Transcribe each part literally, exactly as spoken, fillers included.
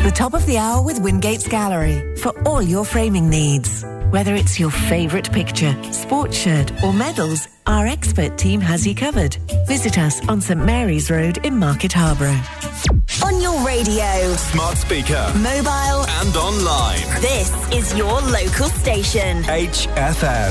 The top of the hour with Wingate's Gallery for all your framing needs. Whether it's your favourite picture, sports shirt or medals, our expert team has you covered. Visit us on St Mary's Road in Market Harborough. On your radio, smart speaker, mobile and online. This is your local station. H F M.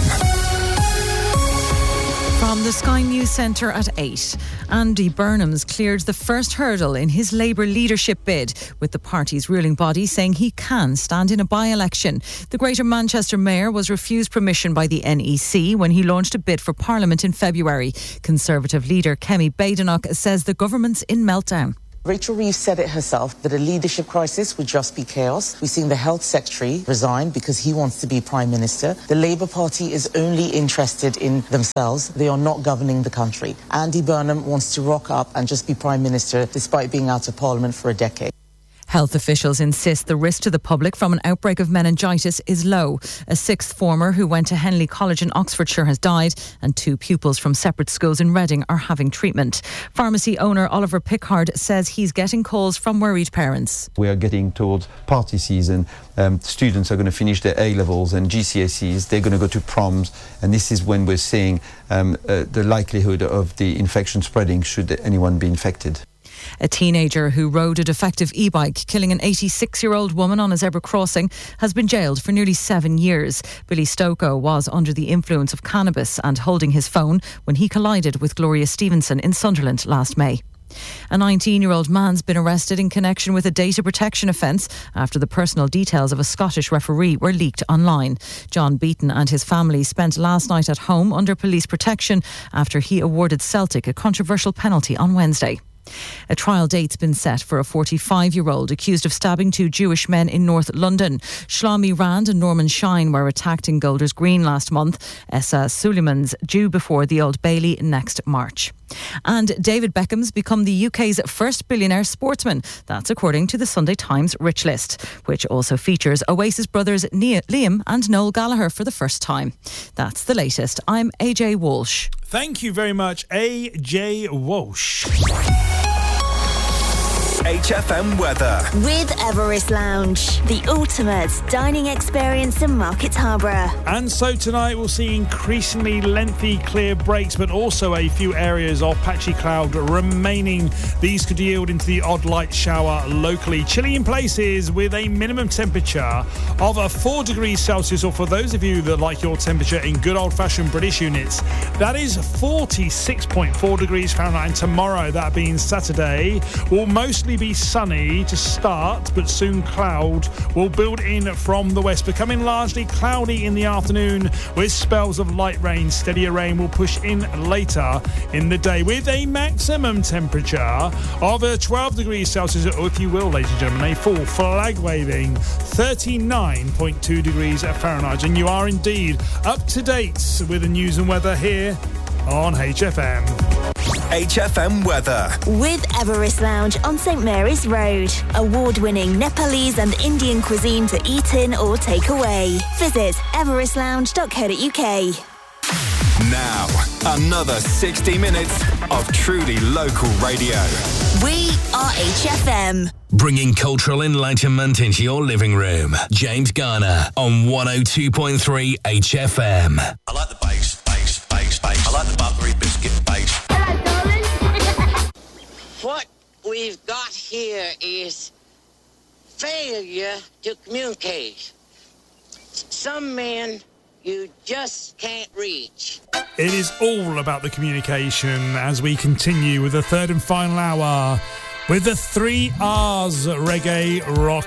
From the Sky News Centre at eight, Andy Burnham's cleared the first hurdle in his Labour leadership bid, with the party's ruling body saying he can stand in a by-election. The Greater Manchester Mayor was refused permission by the N E C when he launched a bid for Parliament in February. Conservative leader Kemi Badenoch says the government's in meltdown. Rachel Reeves said it herself that a leadership crisis would just be chaos. We've seen the Health Secretary resign because he wants to be Prime Minister. The Labour Party is only interested in themselves. They are not governing the country. Andy Burnham wants to rock up and just be Prime Minister despite being out of Parliament for a decade. Health officials insist the risk to the public from an outbreak of meningitis is low. A sixth former who went to Henley College in Oxfordshire has died, and two pupils from separate schools in Reading are having treatment. Pharmacy owner Oliver Pickard says he's getting calls from worried parents. We are getting towards party season. Um, students are going to finish their A-levels and G C S Es. They're going to go to proms, and this is when we're seeing um, uh, the likelihood of the infection spreading should anyone be infected. A teenager who rode a defective e-bike, killing an eighty-six-year-old woman on a zebra crossing, has been jailed for nearly seven years. Billy Stocco was under the influence of cannabis and holding his phone when he collided with Gloria Stevenson in Sunderland last May. A nineteen-year-old man's been arrested in connection with a data protection offence after the personal details of a Scottish referee were leaked online. John Beaton and his family spent last night at home under police protection after he awarded Celtic a controversial penalty on Wednesday. A trial date's been set for a forty-five-year-old accused of stabbing two Jewish men in North London. Shlomi Rand and Norman Shine were attacked in Golders Green last month. Essa Suleiman's due before the Old Bailey next March. And David Beckham's become the U K's first billionaire sportsman. That's according to the Sunday Times Rich List, which also features Oasis brothers Liam and Noel Gallagher for the first time. That's the latest. I'm A J Walsh. Thank you very much, A J Walsh. H F M weather. With Everest Lounge, the ultimate dining experience in Market Harborough. And so tonight we'll see increasingly lengthy clear breaks, but also a few areas of patchy cloud remaining. These could yield into the odd light shower locally. Chilly in places with a minimum temperature of four degrees Celsius, or for those of you that like your temperature in good old-fashioned British units, that is forty-six point four degrees Fahrenheit. And tomorrow, that being Saturday, will mostly be sunny to start, but soon cloud will build in from the west, becoming largely cloudy in the afternoon with spells of light rain. Steadier rain will push in later in the day with a maximum temperature of twelve degrees Celsius, or if you will, ladies and gentlemen, a full flag waving thirty-nine point two degrees Fahrenheit. And you are indeed up to date with the news and weather here on H F M. H F M weather. With Everest Lounge on St Mary's Road. Award-winning Nepalese and Indian cuisine to eat in or take away. Visit everest lounge dot co dot uk. Now, another sixty minutes of truly local radio. We are H F M. Bringing cultural enlightenment into your living room. James Garner on one oh two point three H F M. I like the bass, bass, bass, bass. I like the buttery biscuit bass. What we've got here is failure to communicate. Some men you just can't reach. It is all about the communication as we continue with the third and final hour with the three R's reggae rock.